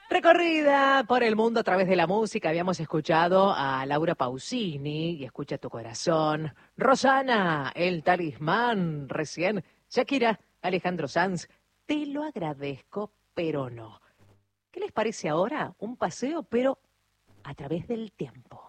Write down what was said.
Recorrida por el mundo a través de la música, habíamos escuchado a Laura Pausini y Escucha tu corazón, Rosana, El Talismán, recién, Shakira, Alejandro Sanz, Te lo agradezco, pero no. ¿Qué les parece ahora? Un paseo, pero a través del tiempo.